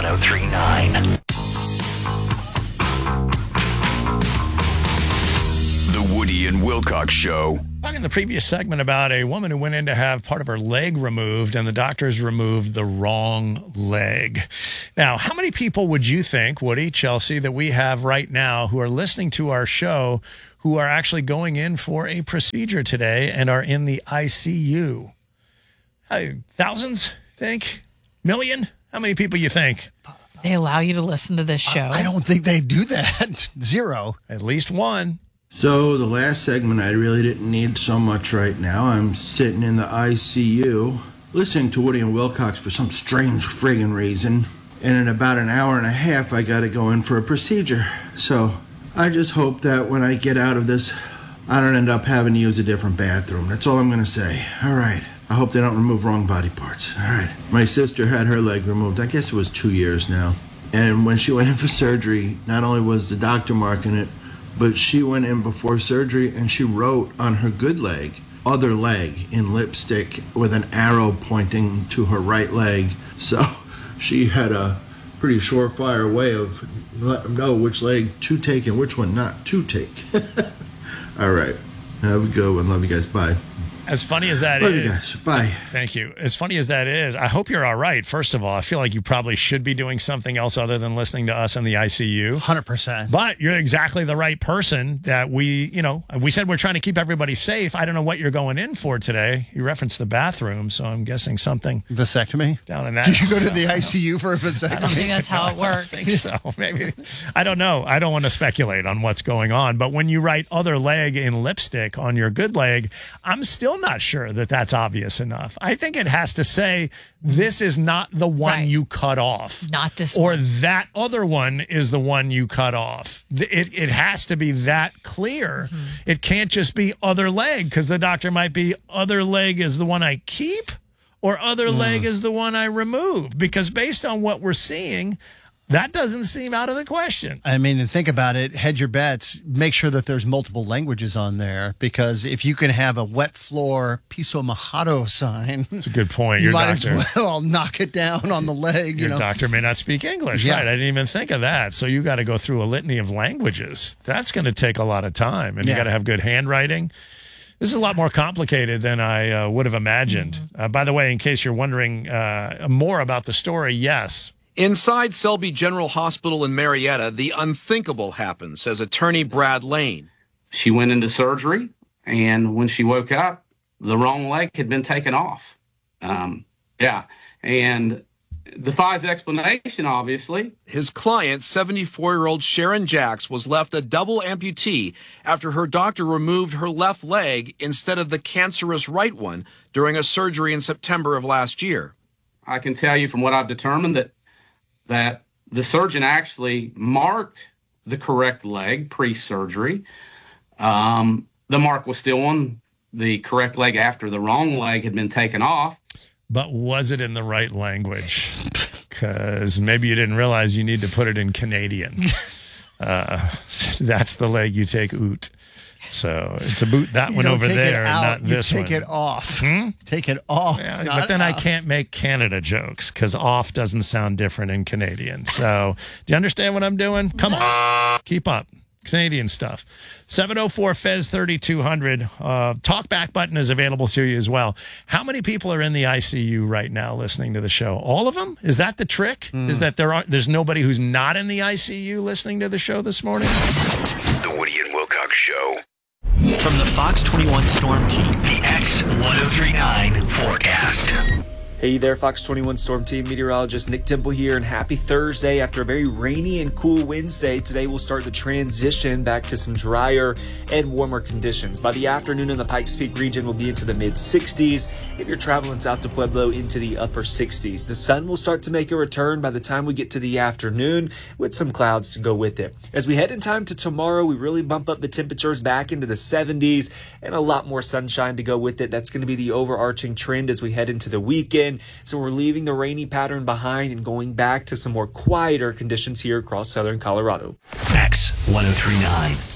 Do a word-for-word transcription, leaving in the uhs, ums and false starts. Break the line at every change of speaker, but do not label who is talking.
oh three point nine.
The Woody and Wilcox Show.
Talking in the previous segment about a woman who went in to have part of her leg removed, and the doctors removed the wrong leg. Now, how many people would you think, Woody, Chelsea, that we have right now who are listening to our show who are actually going in for a procedure today and are in the I C U? Hey, thousands, think? Million? How many people you think?
They allow you to listen to this show?
I, I don't think they do that. Zero.
At least one.
So the last segment, I really didn't need so much right now. I'm sitting in the I C U listening to Woody and Wilcox for some strange friggin' reason. And in about an hour and a half, I got to go in for a procedure. So I just hope that when I get out of this, I don't end up having to use a different bathroom. That's all I'm going to say. All right. I hope they don't remove wrong body parts. All right. My sister had her leg removed. I guess it was two years now. And when she went in for surgery, not only was the doctor marking it, but she went in before surgery and she wrote on her good leg, other leg, in lipstick with an arrow pointing to her right leg. So she had a pretty surefire way of letting them know which leg to take and which one not to take. All right. Have a good one. Love you guys. Bye.
As funny as that
Love
is,
you guys. Bye.
Thank you. As funny as that is, I hope you're all right. First of all, I feel like you probably should be doing something else other than listening to us in the I C U.
one hundred percent.
But you're exactly the right person that we, you know, we said we're trying to keep everybody safe. I don't know what you're going in for today. You referenced the bathroom, so I'm guessing something.
Vasectomy?
Down in that.
Did you go to the I C U for a vasectomy?
I don't think that's how it works.
I think so. Maybe. I don't know. I don't want to speculate on what's going on. But when you write other leg in lipstick on your good leg, I'm still not sure that that's obvious enough. I think it has to say this is not the one
Right.
you cut off.
Not this
Or
one.
that other one is the one you cut off. It, it has to be that clear.
Mm-hmm.
It can't just be other leg, because the doctor might be other leg is the one I keep or other
Mm.
leg is the one I remove. Because based on what we're seeing, that doesn't seem out of the question.
I mean, and think about it. Hedge your bets. Make sure that there's multiple languages on there, because if you can have a wet floor piso mojado sign,
That's a good point.
you
Your
might
doctor,
as well knock it down on the leg.
your
You know,
doctor may not speak English,
Yeah.
right? I didn't even think of that. So you got to go through a litany of languages. That's going to take a lot of time, and you
Yeah.
got to have good handwriting. This is a lot more complicated than I uh, would have imagined.
Mm-hmm.
Uh, by the way, in case you're wondering uh, more about the story, yes.
Inside Selby General Hospital in Marietta, the unthinkable happened, says attorney Brad Lane.
She went into surgery, and when she woke up, the wrong leg had been taken off. Um, yeah, and defies explanation, obviously.
His client, seventy-four-year-old Sharon Jacks, was left a double amputee after her doctor removed her left leg instead of the cancerous right one during a surgery in September of last year.
I can tell you from what I've determined that that the surgeon actually marked the correct leg pre-surgery. Um, the mark was still on the correct leg after the wrong leg had been taken off.
But was it in the right language? Because maybe you didn't realize you need to put it in Canadian. Uh, that's the leg you take oot. So it's a boot that
you
one
don't
over
take
there,
it out,
not
you
this
take
one.
it off.
Hmm?
Take it off.
Yeah,
not
but then I
out.
can't make Canada jokes because off doesn't sound different in Canadian. So do you understand what I'm doing? Come on. Keep up. Canadian stuff. seven oh four F E Z thirty-two hundred. Uh, talkback button is available to you as well. How many people are in the I C U right now listening to the show? All of them? Is that the trick?
Mm.
Is that there are there's nobody who's not in the I C U listening to the show this morning?
The Woody and Wilcox Show.
From the Fox twenty-one Storm Team, the X one oh three point nine forecast.
Hey there, Fox twenty-one Storm Team meteorologist Nick Temple here, and happy Thursday. After a very rainy and cool Wednesday, today we'll start the transition back to some drier and warmer conditions. By the afternoon in the Pikes Peak region, we'll be into the mid sixties. If you're traveling south to Pueblo, into the upper sixties. The sun will start to make a return by the time we get to the afternoon, with some clouds to go with it. As we head in time to tomorrow, we really bump up the temperatures back into the seventies and a lot more sunshine to go with it. That's going to be the overarching trend as we head into the weekend. So we're leaving the rainy pattern behind and going back to some more quieter conditions here across southern Colorado.
X one oh three point nine.